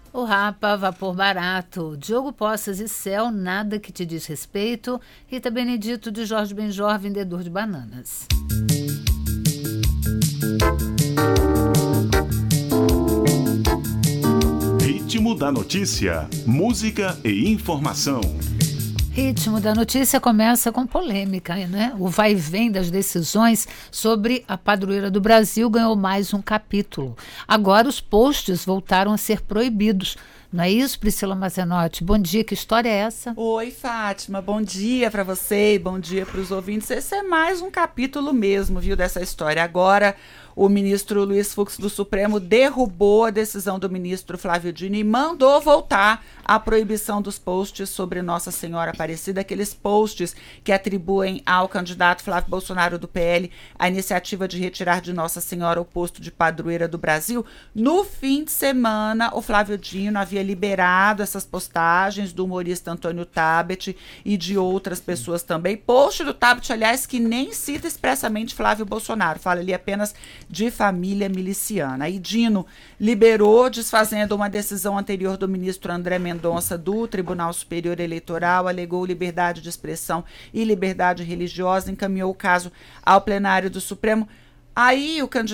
O Rapa, Vapor Barato, Diogo Poças e Céu, Nada Que Te Diz Respeito, Rita Benedito de Jorge Benjor, Vendedor de Bananas. Ritmo da notícia, música e informação. Ritmo da notícia começa com polêmica, né? O vai e vem das decisões sobre a padroeira do Brasil ganhou mais um capítulo. Agora os posts voltaram a ser proibidos. Não é isso, Priscila Mazenotti? Bom dia, que história é essa? Oi, Fátima, bom dia para você e bom dia para os ouvintes. Esse é mais um capítulo mesmo, viu, dessa história. Agora, o ministro Luiz Fux do Supremo derrubou a decisão do ministro Flávio Dino e mandou voltar a proibição dos posts sobre Nossa Senhora Aparecida, aqueles posts que atribuem ao candidato Flávio Bolsonaro do PL a iniciativa de retirar de Nossa Senhora o posto de padroeira do Brasil. No fim de semana, o Flávio Dino havia liberado essas postagens do humorista Antônio Tabet e de outras pessoas também. Post do Tabet, aliás, que nem cita expressamente Flávio Bolsonaro, fala ali apenas de família miliciana. E Dino liberou, desfazendo uma decisão anterior do ministro André Mendonça do Tribunal Superior Eleitoral, alegou liberdade de expressão e liberdade religiosa, encaminhou o caso ao plenário do Supremo. Aí o candidato